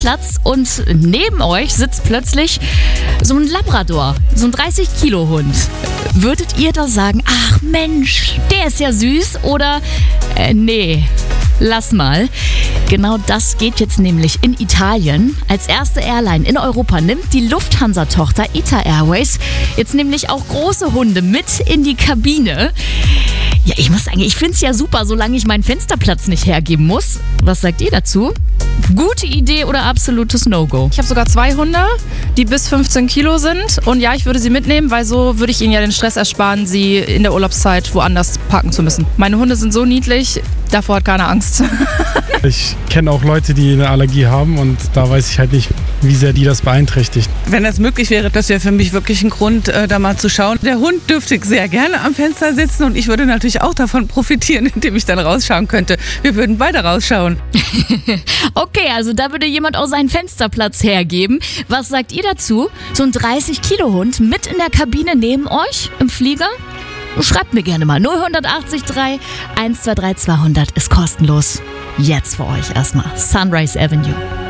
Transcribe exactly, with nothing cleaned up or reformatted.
Platz und neben euch sitzt plötzlich so ein Labrador, so ein dreißig Kilo Hund. Würdet ihr da sagen, ach Mensch, der ist ja süß oder äh, nee, lass mal. Genau das geht jetzt nämlich in Italien. Als erste Airline in Europa nimmt die Lufthansa-Tochter ITA Airways jetzt nämlich auch große Hunde mit in die Kabine. Ja, ich muss sagen, ich finde es ja super, solange ich meinen Fensterplatz nicht hergeben muss. Was sagt ihr dazu? Gute Idee oder absolutes No-Go? Ich habe sogar zwei Hunde, die bis fünfzehn Kilo sind. Und ja, ich würde sie mitnehmen, weil so würde ich ihnen ja den Stress ersparen, sie in der Urlaubszeit woanders parken zu müssen. Meine Hunde sind so niedlich, davor hat keiner Angst. Ich kenne auch Leute, die eine Allergie haben und da weiß ich halt nicht, wie sehr die das beeinträchtigt. Wenn das möglich wäre, das wäre für mich wirklich ein Grund, äh, da mal zu schauen. Der Hund dürfte sehr gerne am Fenster sitzen und ich würde natürlich auch davon profitieren, indem ich dann rausschauen könnte. Wir würden beide rausschauen. Okay, also da würde jemand auch seinen Fensterplatz hergeben. Was sagt ihr dazu? So ein dreißig Kilo Hund mit in der Kabine neben euch im Flieger? Schreibt mir gerne mal. null acht drei eins zwei drei zweihundert ist kostenlos. Jetzt für euch erstmal Sunrise Avenue.